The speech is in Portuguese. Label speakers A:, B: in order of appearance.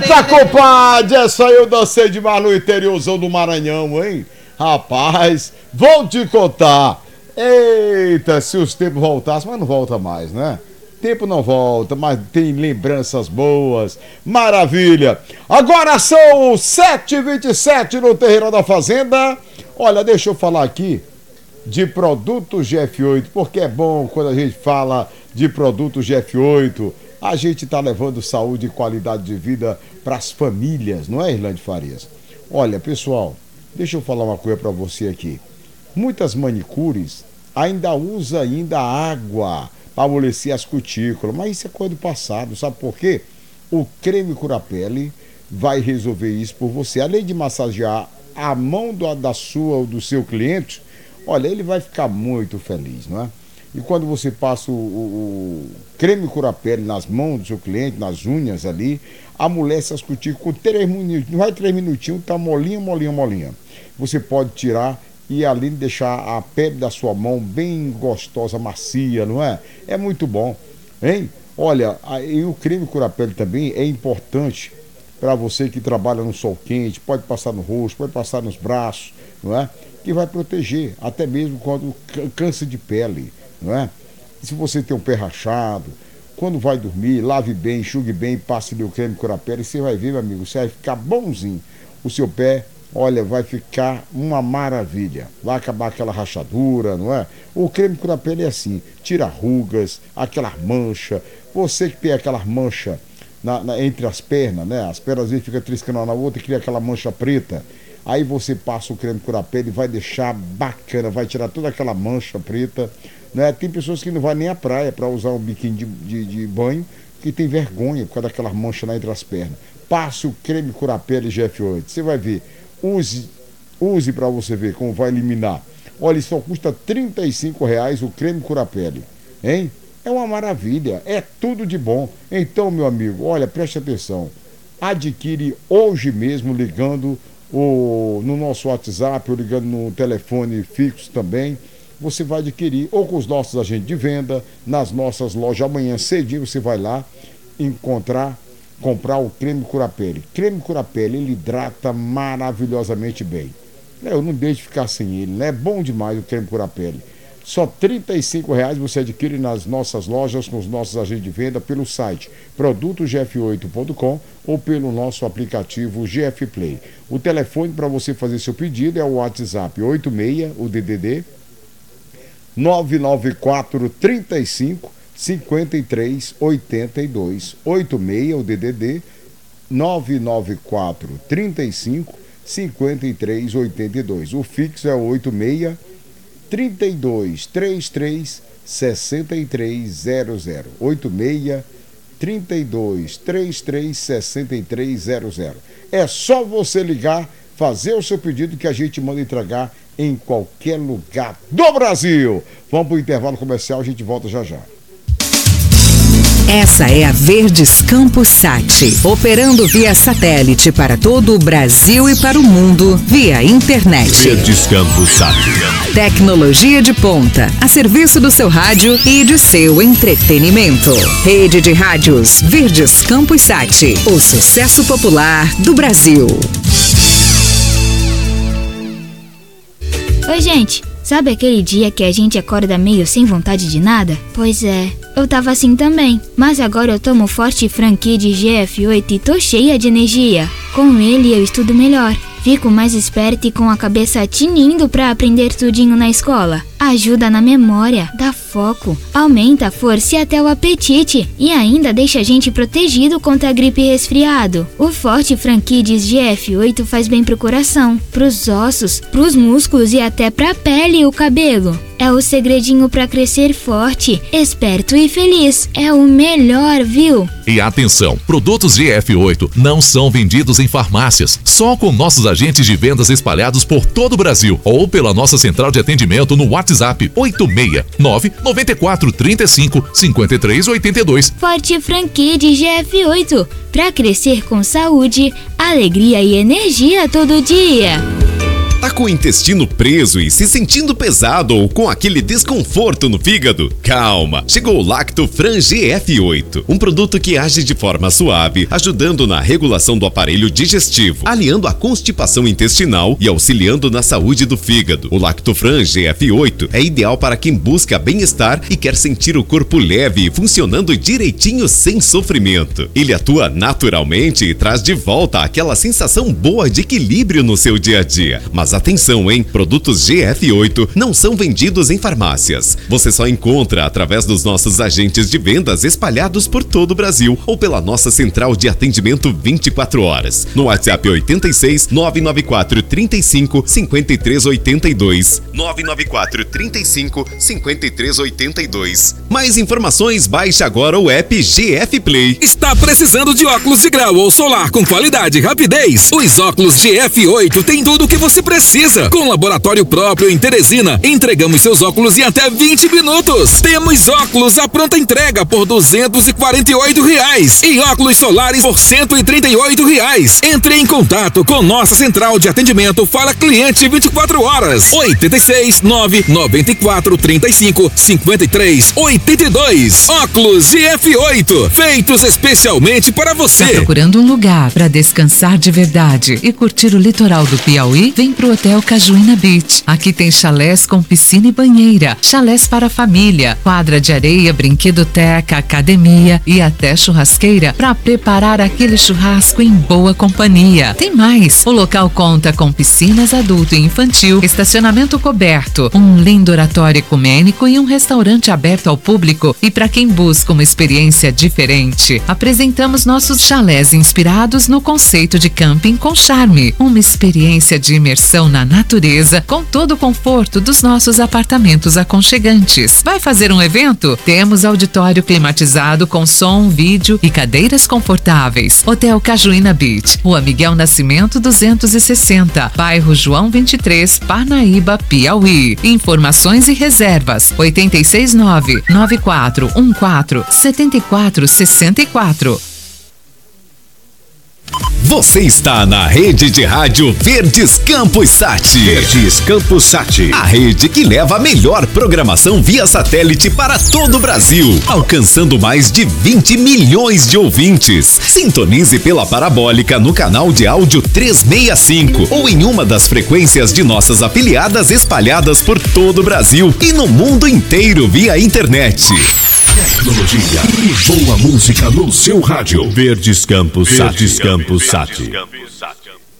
A: Eita, compadre, essa eu dancei demais no interiorzão do Maranhão, hein? Rapaz, vou te contar. Eita, se os tempos voltassem, mas não volta mais, né? Tempo não volta, mas tem lembranças boas. Maravilha. Agora são 7h27 no Terreiro da Fazenda. Olha, deixa eu falar aqui de produtos GF8, porque é bom quando a gente fala de produtos GF8. A gente está levando saúde e qualidade de vida para as famílias, não é, Irlande Farias? Olha, pessoal, deixa eu falar uma coisa para você aqui. Muitas manicures ainda usam água para amolecer as cutículas, mas isso é coisa do passado, sabe por quê? O creme cura-pele vai resolver isso por você. Além de massagear a mão da sua ou do seu cliente, olha, ele vai ficar muito feliz, não é? E quando você passa o creme cura-pele nas mãos do seu cliente, nas unhas ali, amolece as cutículas com 3 minutinhos, não vai 3 minutinhos, tá molinha. Você pode tirar e além de deixar a pele da sua mão bem gostosa, macia, não é? É muito bom, hein? Olha, e o creme cura-pele também é importante para você que trabalha no sol quente, pode passar no rosto, pode passar nos braços, não é? Que vai proteger, até mesmo quando câncer de pele, não é? Se você tem um pé rachado, quando vai dormir, lave bem, enxugue bem, passe-lhe o creme cura-pele, você vai ver, meu amigo, você vai ficar bonzinho. O seu pé, olha, vai ficar uma maravilha. Vai acabar aquela rachadura, não é? O creme cura-pele é assim, tira rugas, aquelas manchas. Você que tem aquelas manchas entre as pernas, né? As pernas às vezes ficam triscando uma na outra e cria aquela mancha preta. Aí você passa o creme cura-pele e vai deixar bacana, vai tirar toda aquela mancha preta, né? Tem pessoas que não vão nem à praia para usar um biquíni de banho, que tem vergonha por causa daquela mancha lá entre as pernas. Passe o creme cura-pele GF8, você vai ver. Use para você ver como vai eliminar. Olha, só custa R$35 o creme cura-pele, hein? É uma maravilha, é tudo de bom. Então, meu amigo, olha, preste atenção. Adquire hoje mesmo ligando no nosso WhatsApp ou ligando no telefone fixo também. Você vai adquirir ou com os nossos agentes de venda, nas nossas lojas. Amanhã cedinho você vai lá comprar o creme cura-pele. Creme cura-pele, ele hidrata maravilhosamente bem. Eu não deixo de ficar sem ele, né? É bom demais o creme cura-pele. Só R$35 você adquire nas nossas lojas com os nossos agentes de venda pelo site produtogf8.com ou pelo nosso aplicativo GF Play. O telefone para você fazer seu pedido é o WhatsApp 86, o DDD 994 35 5382. 86, o DDD 994 35 5382. O fixo é o 86 32 33 6300. 86 32 33 6300. É só você ligar, fazer o seu pedido que a gente manda entregar em qualquer lugar do Brasil. Vamos para o intervalo comercial, a gente volta já já.
B: Essa é a Verdes Campos Sat, operando via satélite para todo o Brasil e para o mundo via internet.
C: Verdes Campos Sat.
B: Tecnologia de ponta, a serviço do seu rádio e de seu entretenimento. Rede de rádios Verdes Campos Sat, o sucesso popular do Brasil.
D: Oi, gente. Sabe aquele dia que a gente acorda meio sem vontade de nada? Pois é, eu tava assim também. Mas agora eu tomo Forte Franqui de GF8 e tô cheia de energia. Com ele eu estudo melhor. Fico mais esperta e com a cabeça tinindo pra aprender tudinho na escola. Ajuda na memória, dá foco, aumenta a força e até o apetite. E ainda deixa a gente protegido contra a gripe e resfriado. O Forte Franquides GF8 faz bem pro coração, pros ossos, pros músculos e até pra pele e o cabelo. É o segredinho pra crescer forte, esperto e feliz. É o melhor, viu?
C: E atenção, produtos GF8 não são vendidos em farmácias, só com nossos agentes de vendas espalhados por todo o Brasil ou pela nossa central de atendimento no WhatsApp 869 94 35 53 82.
D: Forte Franqui de GF8, pra crescer com saúde, alegria e energia todo dia.
E: Tá com o intestino preso e se sentindo pesado ou com aquele desconforto no fígado? Calma, chegou o Lactofran GF8, um produto que age de forma suave, ajudando na regulação do aparelho digestivo, aliando a constipação intestinal e auxiliando na saúde do fígado. O Lactofran GF8 é ideal para quem busca bem-estar e quer sentir o corpo leve e funcionando direitinho sem sofrimento. Ele atua naturalmente e traz de volta aquela sensação boa de equilíbrio no seu dia a dia. Mas atenção, hein? Produtos GF8 não são vendidos em farmácias. Você só encontra através dos nossos agentes de vendas espalhados por todo o Brasil ou pela nossa central de atendimento 24 horas. No WhatsApp 86 994 35 53 82. 994 35 53 82. Mais informações, baixe agora o app GF Play.
F: Está precisando de óculos de grau ou solar com qualidade e rapidez? Os óculos GF8 têm tudo o que você precisa. Com laboratório próprio em Teresina, entregamos seus óculos em até 20 minutos. Temos óculos à pronta entrega por R$248 e óculos solares por R$138. Entre em contato com nossa central de atendimento Fala Cliente 24 horas. 86 994 35 53 82. Óculos GF8, feitos especialmente para você.
B: Tá procurando um lugar para descansar de verdade e curtir o litoral do Piauí? Vem pro Hotel Cajuína Beach. Aqui tem chalés com piscina e banheira, chalés para família, quadra de areia, brinquedoteca, academia e até churrasqueira para preparar aquele churrasco em boa companhia. Tem mais, o local conta com piscinas adulto e infantil, estacionamento coberto, um lindo oratório ecumênico e um restaurante aberto ao público. E para quem busca uma experiência diferente, apresentamos nossos chalés inspirados no conceito de camping com charme, uma experiência de imersão na natureza com todo o conforto dos nossos apartamentos aconchegantes. Vai fazer um evento? Temos auditório climatizado com som, vídeo e cadeiras confortáveis. Hotel Cajuína Beach, Rua Miguel Nascimento 260, bairro João 23, Parnaíba, Piauí. Informações e reservas 869 9414 7464.
E: Você está na rede de rádio Verdes Campos Sat.
G: Verdes Campos Sat.
E: A rede que leva a melhor programação via satélite para todo o Brasil, alcançando mais de 20 milhões de ouvintes. Sintonize pela parabólica no canal de áudio 365 ou em uma das frequências de nossas afiliadas espalhadas por todo o Brasil e no mundo inteiro via internet.
G: Tecnologia e boa música no seu rádio. Verdes Campos Sat.